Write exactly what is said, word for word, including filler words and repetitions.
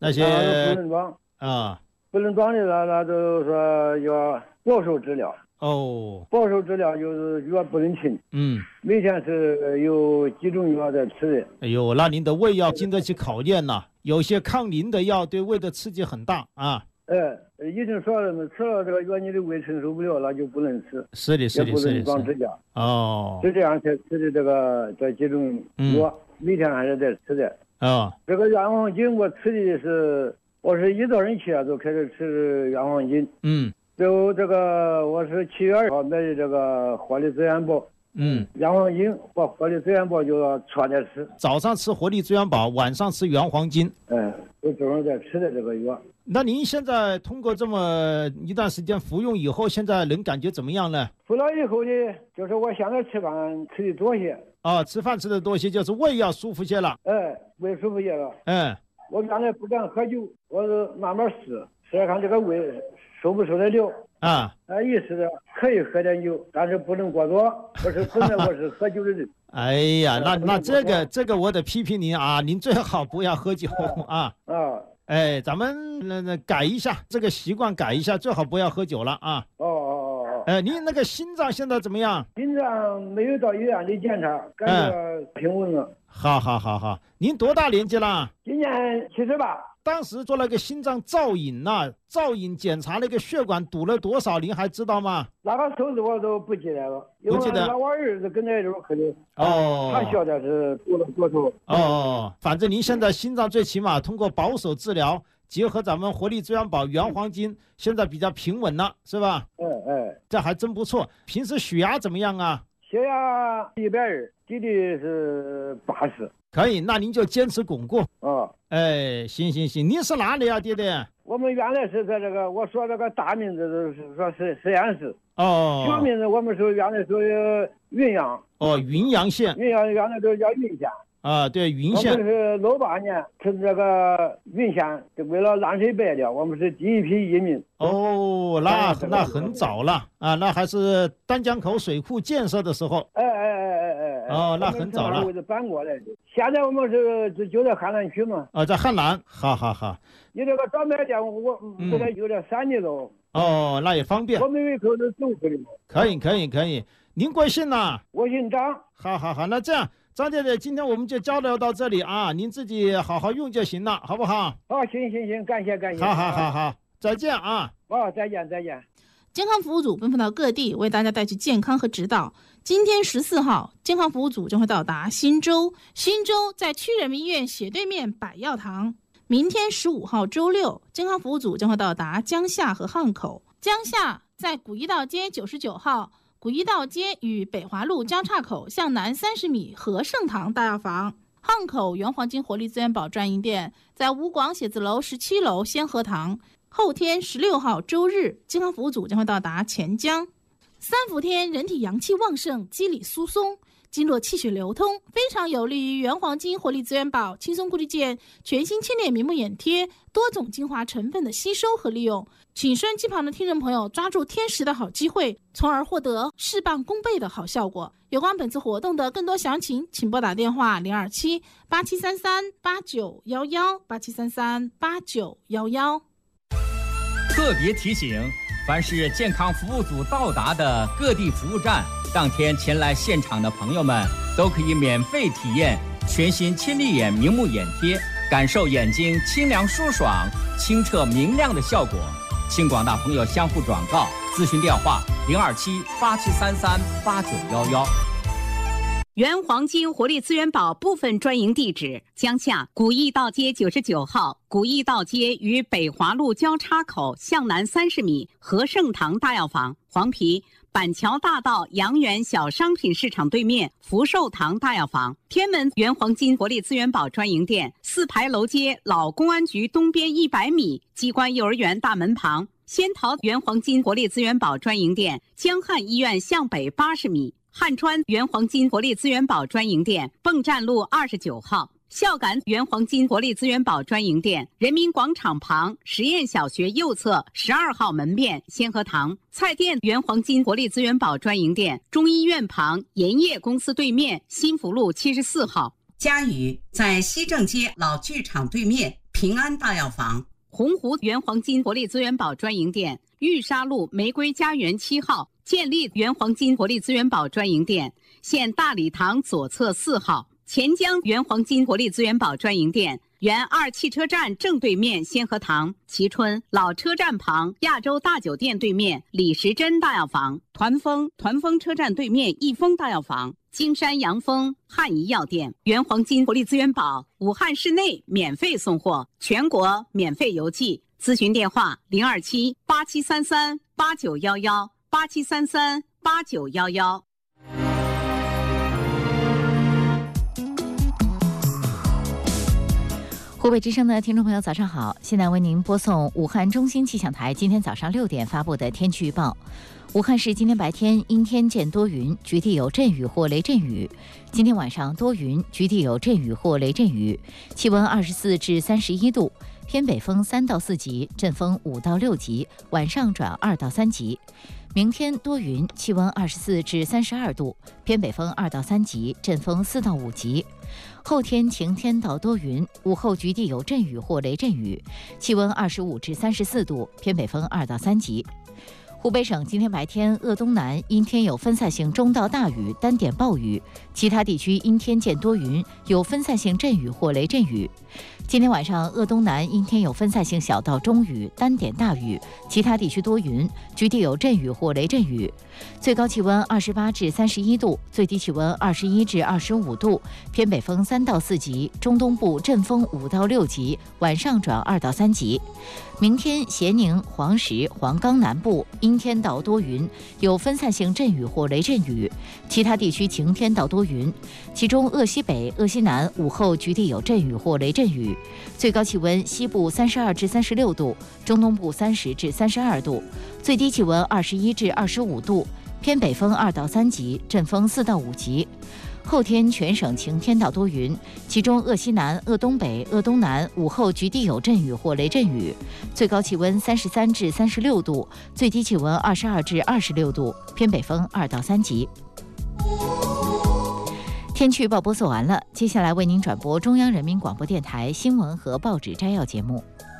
那些不能装啊， 不能装的那那就是说要保守治疗。 哦， 保守治疗就是药不能停， 嗯， 每天是有几种药在吃的。 哎呦，那您的胃要经得起考验呐，有些抗凝的药对胃的刺激很大啊。 哎，医生说了，吃了这个药你的胃承受不了，那就不能吃。 是的，是的， 也不能是的， 装指甲。 哦， 是这样才吃的这个这几种药，嗯、每天还是在吃的。 哦， 这个元黄金我吃的是，我是一早上起来就开始吃元黄金。 嗯。 就这个我是七月二号买的这个活力资源宝。 嗯， 元黄金和活力资源宝就要错着吃， 早上吃活力资源宝，晚上吃元黄金。 嗯，我早上在吃的这个药。 那您现在通过这么一段时间服用以后，现在人感觉怎么样呢？ 服了以后呢，就是我现在吃饭吃的多些。 啊，吃饭吃的多些，就是胃要舒服些了。 哎，胃舒服些了。 嗯， 我原来不敢喝酒，我是慢慢试，试看这个胃受不受得了。 啊， 啊，意思是可以喝点酒，但是不能过多。我是本来我是喝酒的人。 哎呀，那那这个这个我得批评您啊，您最好不要喝酒啊。 啊， 哎，咱们那那改一下这个习惯，改一下，最好不要喝酒了啊。 哦哦哦哦。 哎，您那个心脏现在怎么样？ 心脏没有到医院里检查，感觉平稳了。 好好好好，您多大年纪了？ 今年七十八。 当时做了个心脏造影呐、啊，造影检查那个血管堵了多少，您还知道吗？ 那个数字我都不记得了， 不记得。 那我儿子跟在一块的， 哦， 他晓得是堵了多少。 哦，反正您现在心脏最起码通过保守治疗，结合咱们活力资源宝元黄金，现在比较平稳了，是吧？ 哎哎， 这还真不错。平时血压怎么样啊？ 血压一百二，弟弟是八十。 可以，那您就坚持巩固。 哦， 哎，行行行，您是哪里啊，爹爹？ 我们原来是在这个，我说这个大名字是说是实验室。 哦。 小名字我们是原来属于云阳。 哦，云阳县。 云阳原来都叫云县。 啊，对，云县。 我们是六八年从这个云县，就为了烂水白料，我们是第一批移民。 哦，那那很早了啊，那还是丹江口水库建设的时候。 哎哎哎哎哎。 哦，那很早了。 我就搬过来的。现在我们是就在汉南区嘛。 啊，在汉南，好好好。 你这个专卖店，我不得有点山里头。 哦，那也方便。 我们有一口是走回的嘛。 可以可以可以，您贵姓呢？ 我姓张。 好好好，那这样。张爹爹，今天我们就交流到这里啊，您自己好好用就行了，好不好？ 好，行行行，感谢感谢。 好好好好，再见啊！ 好，再见再见。 健康服务组奔赴到各地，为大家带去健康和指导。今天十四号，健康服务组将会到达新州，新州在区人民医院斜对面百药堂。明天十五号周六，健康服务组将会到达江夏和汉口。江夏在古一道街九十九号。古一道街与北华路交叉口向南三十米和盛堂大药房。汉口元黄金活力资源宝专营店在吴广写字楼十七楼先河堂。后天十六号周日，健康服务组将会到达钱江。三伏天人体阳气旺盛，肌理疏松，经络气血流通，非常有利于元黄金活力资源宝轻松固力健全新千脸明目眼贴多种精华成分的吸收和利用。请收音机旁的听众朋友抓住天时的好机会，从而获得事半功倍的好效果。有关本次活动的更多详情，请拨打电话零二七八七三三八九一一八七三三八九一一。 特别提醒，凡是健康服务组到达的各地服务站，当天前来现场的朋友们都可以免费体验全新千里眼明目眼贴，感受眼睛清凉舒爽、清澈明亮的效果。请广大朋友相互转告，咨询电话零二七八七三三八九幺幺。 原黄金活力资源宝部分专营地址：江夏古驿道街九十九号，古驿道街与北华路交叉口向南三十米和盛堂大药房。黄陂板桥大道阳源小商品市场对面福寿堂大药房。天门原黄金活力资源宝专营店四牌楼街老公安局东边一百米机关幼儿园大门旁。仙桃原黄金活力资源宝专营店江汉医院向北八十米。汉川原黄金活力资源宝专营店蚌站路二十九号。孝感原黄金活力资源宝专营店人民广场旁实验小学右侧十二号门面先河堂。菜店原黄金活力资源宝专营店中医院旁盐业公司对面新福路七十四号。 嘉宇在西正街老剧场对面平安大药房、 洪湖原黄金活力资源宝专营店、玉沙路玫瑰家园七号建立原黄金活力资源宝专营店，现大礼堂左侧四号；钱江原黄金活力资源宝专营店，原二汽车站正对面先河堂；蕲春老车站旁亚洲大酒店对面李时珍大药房；团丰团丰车站对面益丰大药房；金山阳丰汉仪药店。原黄金活力资源宝武汉市内免费送货，全国免费邮寄。咨询电话零二七八七三三八九幺幺八七三三八九幺幺。 湖北之声的听众朋友，早上好！现在为您播送武汉中心气象台今天早上六点发布的天气预报。武汉市今天白天阴天见多云，局地有阵雨或雷阵雨。今天晚上多云，局地有阵雨或雷阵雨，气温二十四至三十一度，偏北风三到四级，阵风五到六级，晚上转二到三级。明天多云，气温二十四至三十二度，偏北风二到三级，阵风四到五级。后天晴天到多云，午后局地有阵雨或雷阵雨，气温二十五至三十四度，偏北风二到三级。湖北省今天白天鄂东南阴天有分散性中到大雨，单点暴雨，其他地区阴天见多云，有分散性阵雨或雷阵雨。今天晚上鄂东南阴天有分散性小到中雨，单点大雨，其他地区多云，局地有阵雨或雷阵雨。最高气温二十八至三十一度，最低气温二十一至二十五度，偏北风三到四级，中东部阵风五到六级，晚上转二到三级。明天咸宁、黄石、黄冈南部阴天到多云，有分散性阵雨或雷阵雨，其他地区晴天到多云，其中鄂西北、鄂西南午后局地有阵雨或雷阵雨。最高气温西部三十二至三十六度，中东部三十至三十二度，最低气温二十一至二十五度，偏北风二到三级，阵风四到五级。后天全省晴天到多云，其中鄂西南、鄂东北、鄂东南午后局地有阵雨或雷阵雨，最高气温三十三至三十六度，最低气温二十二至二十六度，偏北风二到三级。天气预报播送完了，接下来为您转播中央人民广播电台新闻和报纸摘要节目。